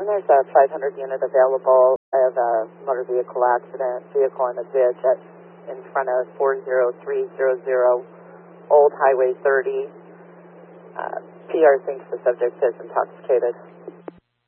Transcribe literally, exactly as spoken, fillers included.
And there's a five hundred unit available. I have a motor vehicle accident, vehicle in a ditch at, in front of four zero three zero zero Old Highway thirty. Uh, P R thinks the subject is intoxicated.